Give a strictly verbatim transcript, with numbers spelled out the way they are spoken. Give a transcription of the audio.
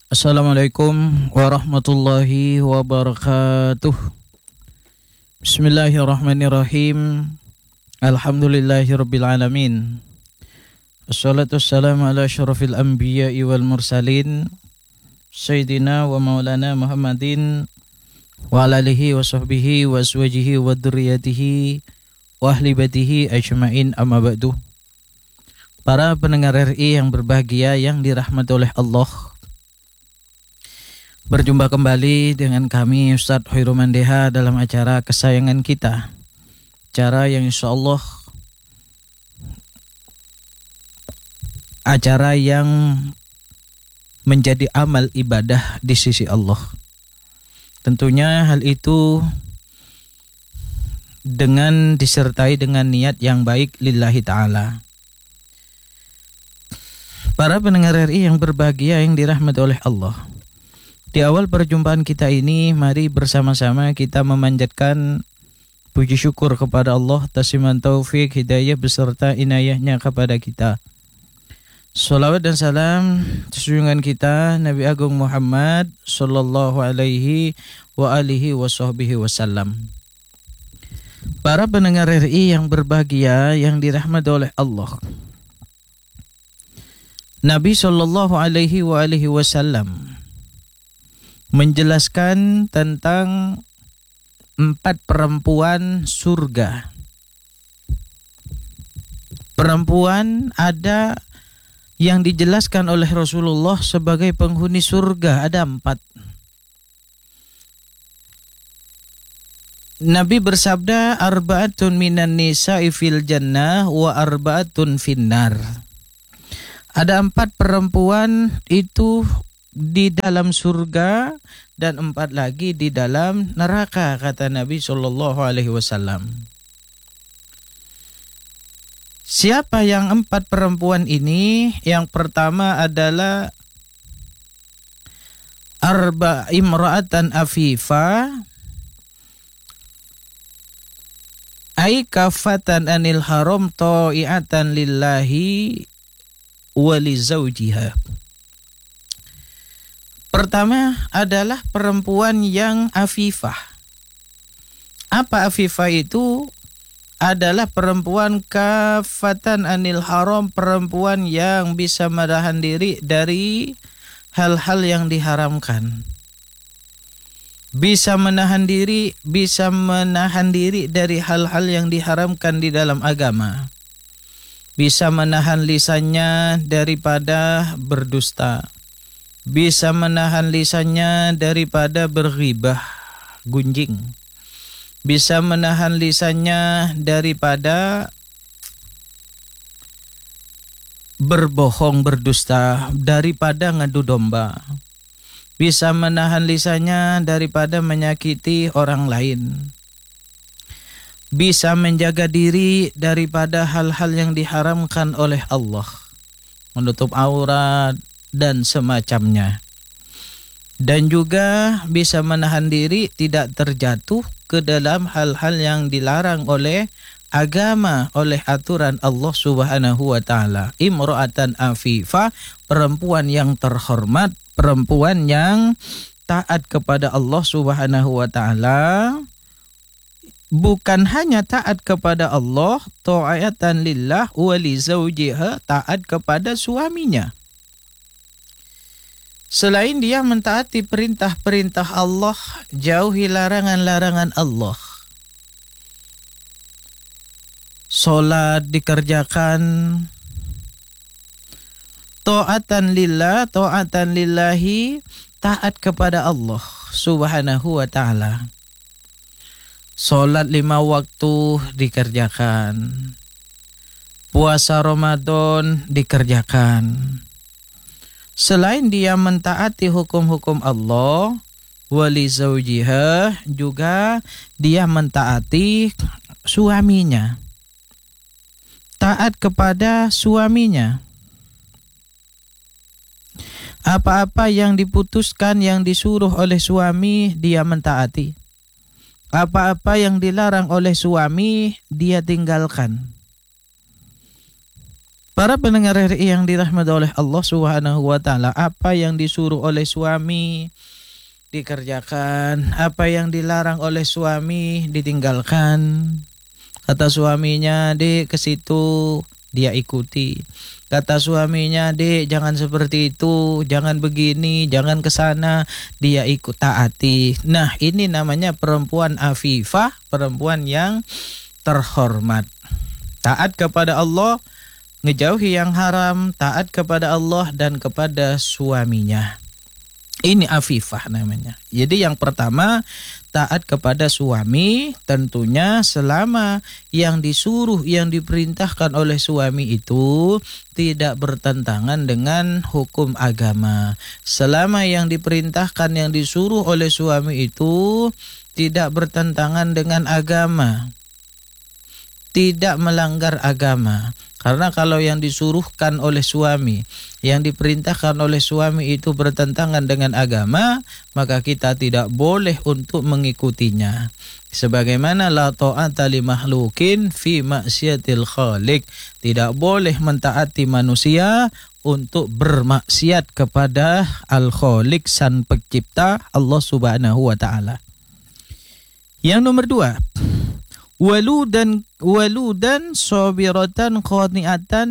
Assalamualaikum warahmatullahi wabarakatuh. Bismillahirrahmanirrahim. Alhamdulillahirabbil alamin. Wassalatu wassalamu ala asyrafil anbiya'i wal mursalin Sayyidina wa maulana Muhammadin wa ala alihi wa sahbihi wa azwajihi wa dzurriyyatihi wa ahli baitihi ajmain, amma ba'du. Para pendengar R I yang berbahagia, yang dirahmati oleh Allah, berjumpa kembali dengan kami Ustadz Hoyrul Mandeha dalam acara kesayangan kita, acara yang insya Allah acara yang menjadi amal ibadah di sisi Allah. Tentunya hal itu dengan disertai dengan niat yang baik lillahi ta'ala. Para pendengar R I yang berbahagia, yang dirahmati oleh Allah, di awal perjumpaan kita ini, mari bersama-sama kita memanjatkan puji syukur kepada Allah atas limpahan taufik, hidayah beserta inayahnya kepada kita. Salawat dan salam junjungan kita Nabi Agung Muhammad sallallahu alaihi wa alihi wa sahbihi wasallam. Para pendengar R I yang berbahagia, yang dirahmati oleh Allah, Nabi sallallahu alaihi wa alihi wasallam menjelaskan tentang empat perempuan surga. Perempuan ada yang dijelaskan oleh Rasulullah sebagai penghuni surga, ada empat. Nabi bersabda, arba'atun minan nisa'i fil jannah wa arba'atun finnar. Ada empat perempuan itu di dalam surga dan empat lagi di dalam neraka, kata Nabi Shallallahu Alaihi Wasallam. Siapa yang empat perempuan ini? Yang pertama adalah arba imra'atan afifa, ay kafatan anil haram ta'iatan lillahi wa li zawjiha. Pertama adalah perempuan yang afifah. Apa afifah itu? Adalah perempuan kafatan anil haram, perempuan yang bisa menahan diri dari hal-hal yang diharamkan. Bisa menahan diri, bisa menahan diri dari hal-hal yang diharamkan di dalam agama. Bisa menahan lisannya daripada berdusta. Bisa menahan lisannya daripada berghibah, gunjing. Bisa menahan lisannya daripada berbohong, berdusta, daripada ngadu domba. Bisa menahan lisannya daripada menyakiti orang lain. Bisa menjaga diri daripada hal-hal yang diharamkan oleh Allah, menutup aurat dan semacamnya. Dan juga bisa menahan diri tidak terjatuh ke dalam hal-hal yang dilarang oleh agama, oleh aturan Allah Subhanahu wa taala. Imra'atan afifah, perempuan yang terhormat, perempuan yang taat kepada Allah Subhanahu wa taala. Bukan hanya taat kepada Allah, ta'atan lillah wa li zawjiha, taat kepada suaminya. Selain dia mentaati perintah-perintah Allah, jauhi larangan-larangan Allah. Salat dikerjakan, ta'atan lillah, ta'atan lillahi, taat kepada Allah Subhanahu wa ta'ala. Salat lima waktu dikerjakan. Puasa Ramadan dikerjakan. Selain dia mentaati hukum-hukum Allah, wali zawjiha, juga dia mentaati suaminya. Taat kepada suaminya. Apa-apa yang diputuskan, yang disuruh oleh suami, dia mentaati. Apa-apa yang dilarang oleh suami, dia tinggalkan. Para pendengar R I yang dirahmati oleh Allah Subhanahu wa taala, apa yang disuruh oleh suami dikerjakan, apa yang dilarang oleh suami ditinggalkan. Kata suaminya, "Dek, ke situ," dia ikuti. Kata suaminya, "Dek, jangan seperti itu, jangan begini, jangan ke sana," dia ikut taati. Nah, ini namanya perempuan afifah, perempuan yang terhormat. Taat kepada Allah, ngejauhi yang haram, taat kepada Allah dan kepada suaminya. Ini afifah namanya. Jadi yang pertama, taat kepada suami, tentunya selama yang disuruh, yang diperintahkan oleh suami itu tidak bertentangan dengan hukum agama. Selama yang diperintahkan, yang disuruh oleh suami itu tidak bertentangan dengan agama, tidak melanggar agama. Karena kalau yang disuruhkan oleh suami, yang diperintahkan oleh suami itu bertentangan dengan agama, maka kita tidak boleh untuk mengikutinya. Sebagaimana la ta'ata li makhlukin fi maksiatil khaliq, tidak boleh mentaati manusia untuk bermaksiat kepada Al-Khaliq, Sang Pencipta, Allah Subhanahu wa taala. Yang nomor dua, waludan waludan sabiratan qani'atan